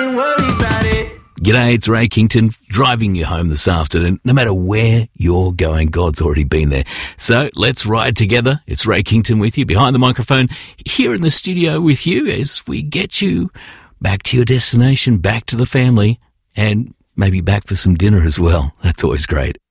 wouldn't worry about it. G'day, it's Ray Kington, driving you home this afternoon. No matter where you're going, God's already been there. So let's ride together. It's Ray Kington with you behind the microphone here in the studio with you as we get you back to your destination, back to the family, and maybe back for some dinner as well. That's always great.